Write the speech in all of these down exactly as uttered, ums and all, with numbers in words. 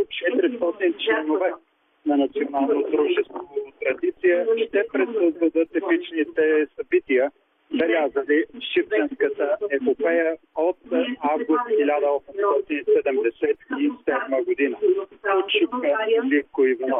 четиристотин членове на Национално дружество Традиция ще пресъздадат епичните събития, белязали Шипченската епопея от август хиляда осемстотин седемдесет и седма година. От Шипка Живко Иванов.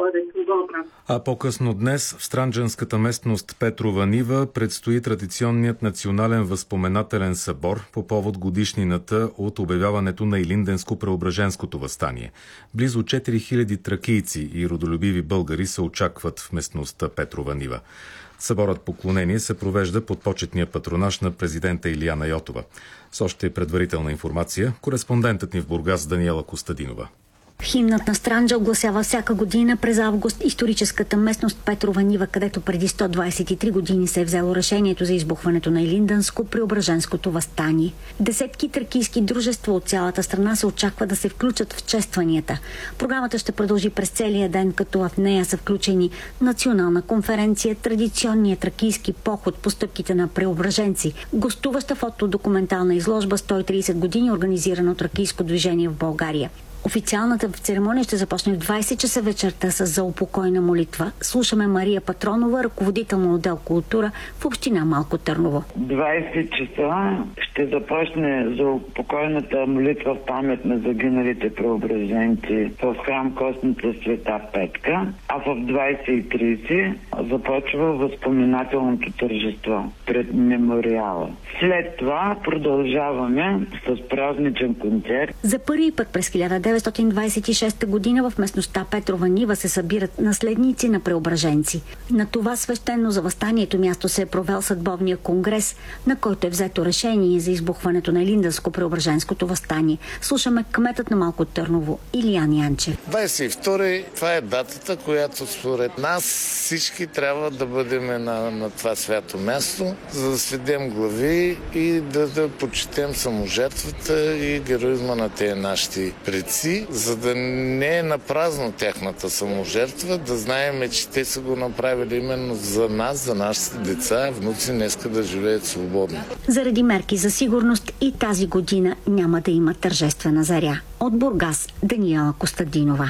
А по-късно днес в странджанската местност Петрова нива предстои традиционният национален възпоменателен събор по повод годишнината от обявяването на Илинденско-Преображенското въстание. Близо четири хиляди тракийци и родолюбиви българи се очакват в местността Петрова нива. Съборът поклонение се провежда под почетния патронаж на президента Илияна Йотова. С още предварителна информация, кореспондентът ни в Бургас Даниела Костадинова. Химнът на Странджа огласява всяка година през август историческата местност Петрова нива, където преди сто двадесет и три години се е взело решението за избухването на Илинденско-Преображенското въстание. Десетки тракийски дружества от цялата страна се очаква да се включат в честванията. Програмата ще продължи през целия ден, като в нея са включени национална конференция, традиционния тракийски поход по стъпките на преображенци, гостуваща фотодокументална изложба сто и тридесет години, организирана от тракийско движение в България. Официалната церемония ще започне в двадесет часа вечерта с заупокойна молитва. Слушаме Мария Патронова, ръководител на отдел култура в община Малко Търново. двадесет часа ще започне заупокойната молитва в памет на загиналите преображенци в храм Костната Света Петка, а в двадесет и тридесет започва възпоминателното тържество пред мемориала. След това продължаваме с празничен концерт. За първи път през хиляда деветстотин двадесет и шеста година в местността Петрова нива се събират наследници на преображенци. На това свещено за въстанието място се е провел съдбовния конгрес, на който е взето решение за избухването на Илинденско-Преображенското въстание. Слушаме кметът на Малко Търново Илиян Янчев. двадесет и втори това е датата, която според нас всички трябва да бъдем на, на това свято място, за да сведем глави и да, да почетем саможертвата и героизма на тези наши предци, за да не е напразно тяхната саможертва, да знаем, че те са го направили именно за нас, за нашите деца, внуци днеска да живеят свободно. Заради мерки за сигурност и тази година няма да има тържествена заря. От Бургас Даниела Костадинова.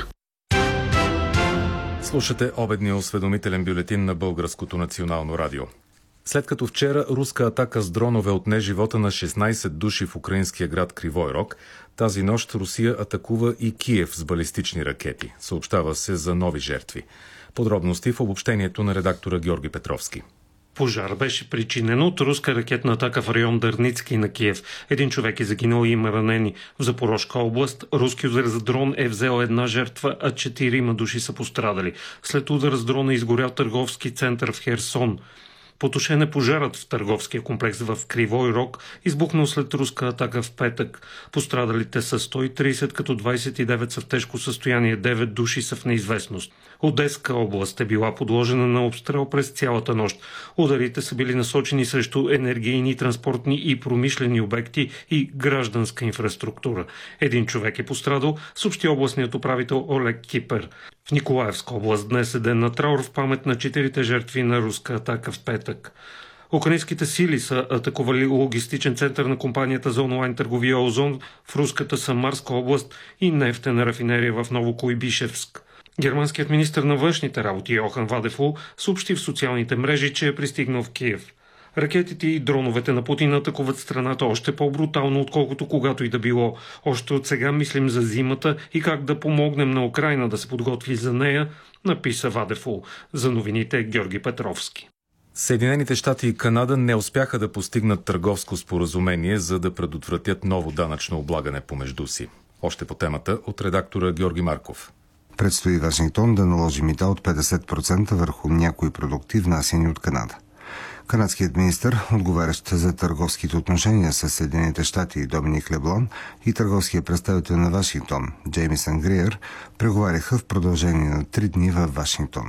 Слушате обедния осведомителен бюлетин на Българското национално радио. След като вчера руска атака с дронове отне живота на шестнадесет души в украинския град Кривой Рог, тази нощ Русия атакува и Киев с балистични ракети. Съобщава се за нови жертви. Подробности в обобщението на редактора Георги Петровски. Пожар беше причинен от руска ракетна атака в район Дърницки на Киев. Един човек е загинал и има ранени. В Запорожка област руски удар за дрон е взел една жертва, а четирима души са пострадали. След удар с дрона е изгорял търговски център в Херсон. Потушен е пожарът в търговския комплекс в Кривой Рог, избухнал след руска атака в петък. Пострадалите са сто и тридесет, като двадесет и девет са в тежко състояние, девет души са в неизвестност. Одеска област е била подложена на обстрел през цялата нощ. Ударите са били насочени срещу енергийни, транспортни и промишлени обекти и гражданска инфраструктура. Един човек е пострадал, съобщи областният управител Олег Кипер. В Николаевска област днес е ден на траур в памет на четирите жертви на руска атака в петък. Украинските сили са атакували логистичен център на компанията за онлайн търговия Озон в руската Самарска област и нефтена рафинерия в Новокуйбишевск. Германският министър на външните работи Йохан Вадефул съобщи в социалните мрежи, че е пристигнал в Киев. Ракетите и дроновете на Путин атакуват страната още по-брутално, отколкото когато и да било. Още от сега мислим за зимата и как да помогнем на Украйна да се подготви за нея, написа Вадефул. За новините Георги Петровски. Съединените щати и Канада не успяха да постигнат търговско споразумение, за да предотвратят ново данъчно облагане помежду си. Още по темата от редактора Георги Марков. Предстои Вашингтон да наложи мита от петдесет процента върху някои продукти, внасяни от Канада. Канадският министър, отговарящ за търговските отношения с Съединените щати Доминик Леблон и търговския представител на Вашингтон Джеймисън Гриер преговаряха в продължение на три дни във Вашингтон.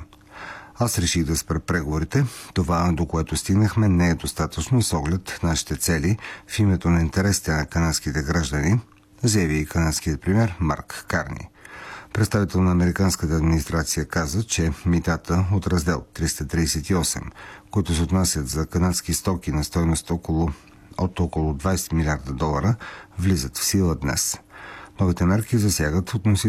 Аз реших да спра преговорите. Това, до което стигнахме, не е достатъчно с оглед нашите цели в името на интересите на канадските граждани, заяви и канадският премиер Марк Карни. Представител на американската администрация каза, че митата от раздел триста тридесет и осем, които се отнасят за канадски стоки на стойност около, от около двадесет милиарда долара, влизат в сила днес. Новите мерки засягат относително